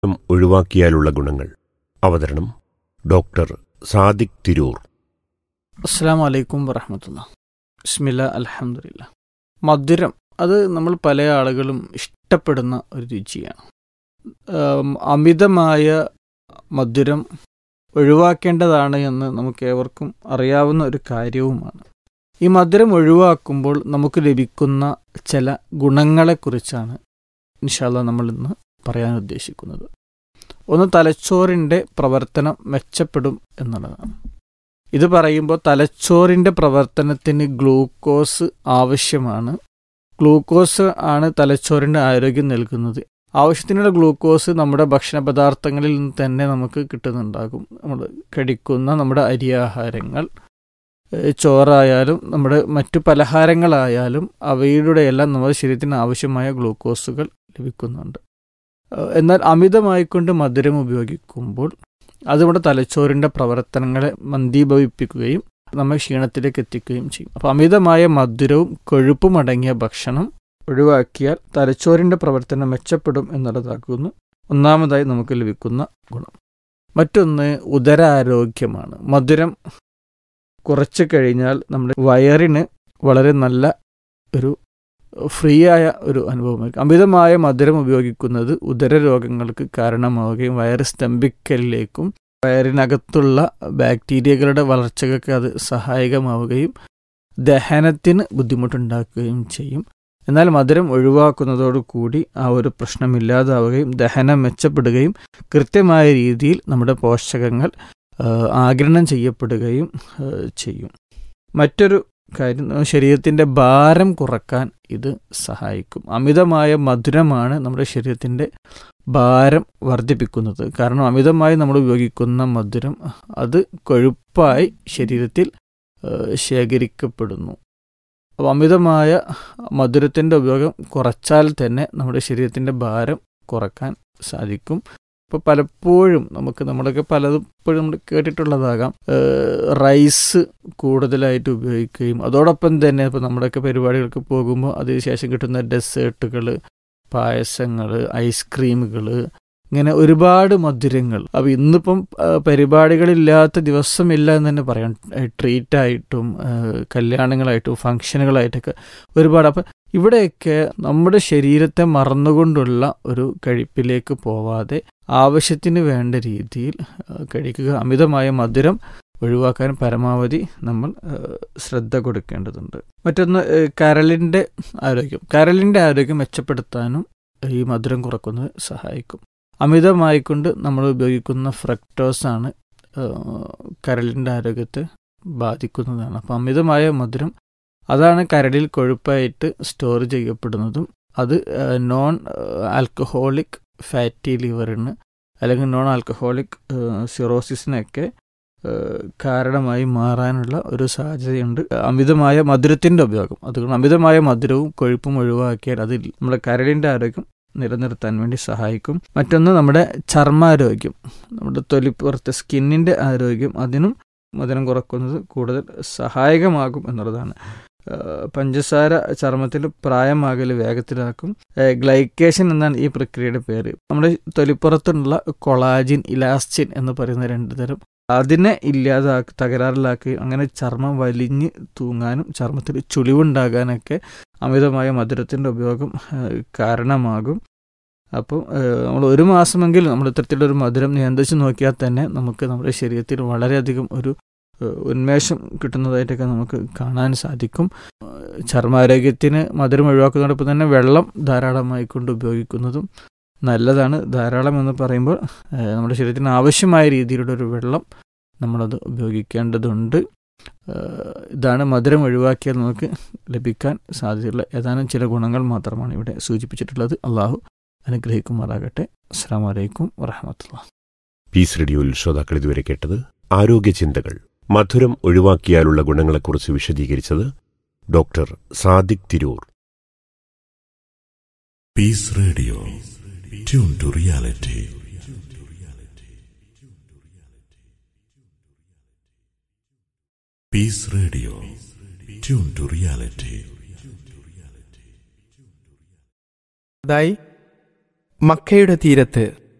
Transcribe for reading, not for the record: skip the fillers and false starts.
ഒഴിവാക്കിയാലുള്ള ഗുണങ്ങൾ. അവതരണം ഡോക്ടർ സാദിഖ് തിരൂർ. അസ്സലാമു അലൈക്കും വറഹ്മത്തുള്ളാഹി. ബിസ്മില്ലാ അൽഹംദുലില്ലാ. മധുരം അത് നമ്മൾ പല ആളുകളും ഇഷ്ടപ്പെടുന്ന ഒരു രുചിയാണ്. അമിതമായ മധുരം ഒഴിവാക്കേണ്ടതാണ് എന്ന് നമുക്ക് ഏവർക്കും അറിയാവുന്ന ഒരു കാര്യവുമാണ്. ഈ മധുരം ഒഴിവാക്കുമ്പോൾ നമുക്ക് ലഭിക്കുന്ന ചില ഗുണങ്ങളെക്കുറിച്ചാണ് ഇൻഷാ അല്ലാഹ് നമ്മൾ ഇന്ന് പറയാൻ ഉദ്ദേശിക്കുന്നത്. ഒന്ന്, തലച്ചോറിൻ്റെ പ്രവർത്തനം മെച്ചപ്പെടും എന്നുള്ളതാണ്. ഇത് പറയുമ്പോൾ തലച്ചോറിൻ്റെ പ്രവർത്തനത്തിന് ഗ്ലൂക്കോസ് ആവശ്യമാണ്. ഗ്ലൂക്കോസ് ആണ് തലച്ചോറിൻ്റെ ആരോഗ്യം നൽകുന്നത്. ആവശ്യത്തിനുള്ള ഗ്ലൂക്കോസ് നമ്മുടെ ഭക്ഷണ പദാർത്ഥങ്ങളിൽ നിന്ന് തന്നെ നമുക്ക് കിട്ടുന്നുണ്ടാകും. നമ്മൾ കഴിക്കുന്ന നമ്മുടെ അരിയാഹാരങ്ങൾ, ചോറായാലും നമ്മുടെ മറ്റു പലഹാരങ്ങളായാലും അവയുടെ എല്ലാം നമ്മുടെ ശരീരത്തിന് ആവശ്യമായ ഗ്ലൂക്കോസുകൾ ലഭിക്കുന്നുണ്ട്. എന്നാൽ അമിതമായിക്കൊണ്ട് മധുരം ഉപയോഗിക്കുമ്പോൾ അത് നമ്മുടെ തലച്ചോറിൻ്റെ പ്രവർത്തനങ്ങളെ മന്ദീഭവിപ്പിക്കുകയും നമ്മെ ക്ഷീണത്തിലേക്ക് എത്തിക്കുകയും ചെയ്യും. അപ്പോൾ അമിതമായ മധുരവും കൊഴുപ്പും അടങ്ങിയ ഭക്ഷണം ഒഴിവാക്കിയാൽ തലച്ചോറിൻ്റെ പ്രവർത്തനം മെച്ചപ്പെടും എന്നുള്ളതാക്കുന്നു ഒന്നാമതായി നമുക്ക് ലഭിക്കുന്ന ഗുണം. മറ്റൊന്ന് ഉദരാരോഗ്യമാണ്. മധുരം കുറച്ച് കഴിഞ്ഞാൽ നമ്മുടെ വയറിന് വളരെ നല്ല ഒരു ഫ്രീ ആയ ഒരു അനുഭവമായിരിക്കും. അമിതമായ മധുരം ഉപയോഗിക്കുന്നത് ഉദരരോഗങ്ങൾക്ക് കാരണമാവുകയും വയറ് സ്തംഭിക്കലിലേക്കും വയറിനകത്തുള്ള ബാക്ടീരിയകളുടെ വളർച്ചയ്ക്കൊക്കെ അത് സഹായകമാവുകയും ദഹനത്തിന് ബുദ്ധിമുട്ടുണ്ടാക്കുകയും ചെയ്യും. എന്നാൽ മധുരം ഒഴിവാക്കുന്നതോടുകൂടി ആ ഒരു പ്രശ്നമില്ലാതാവുകയും ദഹനം മെച്ചപ്പെടുകയും കൃത്യമായ രീതിയിൽ നമ്മുടെ പോഷകങ്ങൾ ആഗിരണം ചെയ്യപ്പെടുകയും ചെയ്യും. മറ്റൊരു കാര്യം, ശരീരത്തിൻ്റെ ഭാരം കുറക്കാൻ ഇത് സഹായിക്കും. അമിതമായ മധുരമാണ് നമ്മുടെ ശരീരത്തിൻ്റെ ഭാരം വർദ്ധിപ്പിക്കുന്നത്. കാരണം അമിതമായി നമ്മൾ ഉപയോഗിക്കുന്ന മധുരം അത് കൊഴുപ്പായി ശരീരത്തിൽ ശേഖരിക്കപ്പെടുന്നു. അപ്പോൾ അമിതമായ മധുരത്തിൻ്റെ ഉപയോഗം കുറച്ചാൽ തന്നെ നമ്മുടെ ശരീരത്തിൻ്റെ ഭാരം കുറക്കാൻ സാധിക്കും. ഇപ്പോൾ പലപ്പോഴും നമ്മളൊക്കെ പലപ്പോഴും നമ്മൾ കേട്ടിട്ടുള്ളതാകാം, റൈസ് കൂടുതലായിട്ട് ഉപയോഗിക്കുകയും അതോടൊപ്പം തന്നെ ഇപ്പോൾ നമ്മുടെയൊക്കെ പരിപാടികൾക്ക് പോകുമ്പോൾ അതിനുശേഷം കിട്ടുന്ന ഡെസേർട്ടുകൾ, പായസങ്ങൾ, ഐസ്ക്രീമുകൾ, ഇങ്ങനെ ഒരുപാട് മധുരങ്ങൾ. അപ്പോൾ ഇന്നിപ്പം പരിപാടികളില്ലാത്ത ദിവസമില്ല എന്ന് തന്നെ പറയാം. ട്രീറ്റായിട്ടും കല്യാണങ്ങളായിട്ടും ഫങ്ഷനുകളായിട്ടൊക്കെ ഒരുപാട്. അപ്പം ഇവിടെയൊക്കെ നമ്മുടെ ശരീരത്തെ മറന്നുകൊണ്ടുള്ള ഒരു കഴിപ്പിലേക്ക് പോവാതെ ആവശ്യത്തിന് വേണ്ട രീതിയിൽ കഴിക്കുക. അമിതമായ മധുരം ഒഴിവാക്കാൻ പരമാവധി നമ്മൾ ശ്രദ്ധ കൊടുക്കേണ്ടതുണ്ട്. മറ്റൊന്ന്, കരളിൻ്റെ ആരോഗ്യം മെച്ചപ്പെടുത്താനും ഈ മധുരം കുറക്കുന്നത് സഹായിക്കും. അമിതമായിക്കൊണ്ട് നമ്മൾ ഉപയോഗിക്കുന്ന ഫ്രക്ടോസാണ് കരളിൻ്റെ ആരോഗ്യത്തെ ബാധിക്കുന്നതാണ്. അപ്പോൾ അമിതമായ മധുരം അതാണ് കരളിൽ കൊഴുപ്പായിട്ട് സ്റ്റോർ ചെയ്യപ്പെടുന്നതും അത് നോൺ ആൽക്കഹോളിക് ഫാറ്റി ലിവറിന് അല്ലെങ്കിൽ നോൺ ആൽക്കഹോളിക് സിറോസിസിനൊക്കെ കാരണമായി മാറാനുള്ള ഒരു സാധ്യതയുണ്ട് അമിതമായ മധുരത്തിൻ്റെ ഉപയോഗം. അതുകൊണ്ട് അമിതമായ മധുരവും കൊഴുപ്പും ഒഴിവാക്കിയാൽ അത് നമ്മുടെ കരളിൻ്റെ ആരോഗ്യം നിലനിർത്താൻ വേണ്ടി സഹായിക്കും. മറ്റൊന്ന്, നമ്മുടെ ചർമ്മാരോഗ്യം, നമ്മുടെ തൊലിപ്പുറത്തെ സ്കിന്നിൻ്റെ ആരോഗ്യം, അതിനും മധുരം കുറക്കുന്നത് കൂടുതൽ സഹായകമാകും എന്നുള്ളതാണ്. പഞ്ചസാര ചർമ്മത്തിൽ പ്രായമാകൽ വേഗത്തിലാക്കും. ഗ്ലൈക്കേഷൻ എന്നാണ് ഈ പ്രക്രിയയുടെ പേര്. നമ്മുടെ തൊലിപ്പുറത്തുള്ള കൊളാജിൻ, ഇലാസ്റ്റിൻ എന്ന് പറയുന്ന രണ്ട് തരം, അതിനെ തകരാറിലാക്കി അങ്ങനെ ചർമ്മം വലിഞ്ഞ് തൂങ്ങാനും ചർമ്മത്തിൽ ചുളിവുണ്ടാകാനൊക്കെ അമിതമായ മധുരത്തിൻ്റെ ഉപയോഗം കാരണമാകും. അപ്പോൾ നമ്മൾ ഒരു മാസമെങ്കിലും നമ്മൾ ഇത്തരത്തിലൊരു മധുരം നിയന്ത്രിച്ച് നോക്കിയാൽ തന്നെ നമുക്ക് നമ്മുടെ ശരീരത്തിൽ വളരെയധികം ഒരു ഉന്മേഷം കിട്ടുന്നതായിട്ടൊക്കെ നമുക്ക് കാണാൻ സാധിക്കും. ചർമ്മാരോഗ്യത്തിന് മധുരം ഒഴിവാക്കുന്നതോടൊപ്പം തന്നെ വെള്ളം ധാരാളമായി കൊണ്ട് ഉപയോഗിക്കുന്നതും നല്ലതാണ്. ധാരാളം എന്ന് പറയുമ്പോൾ നമ്മുടെ ശരീരത്തിന് ആവശ്യമായ രീതിയിലുള്ള ഒരു വെള്ളം നമ്മളത് ഉപയോഗിക്കേണ്ടതുണ്ട്. ഇതാണ് മധുരം ഒഴിവാക്കിയാൽ നമുക്ക് ലഭിക്കാൻ സാധ്യതയുള്ള ഏതാനും ചില ഗുണങ്ങൾ മാത്രമാണ് ഇവിടെ സൂചിപ്പിച്ചിട്ടുള്ളത്. അള്ളാഹു അനുഗ്രഹിക്കുമാറാകട്ടെ. അസ്സലാമു അലൈക്കും വറഹ്മത്തുള്ളാഹി. പീസ് റേഡിയോയിൽ ശ്രോതാക്കൾ ഇതുവരെ കേട്ടത് ആരോഗ്യ ചിന്തകൾ. മധുരം ഒഴിവാക്കിയാലുള്ള ഗുണങ്ങളെക്കുറിച്ച് വിശദീകരിച്ചത് doctor Sadiq Tirur. Piece radio, tune to reality. Piece radio, tune to reality. അതായി മക്കയുടെ തീരത്ത്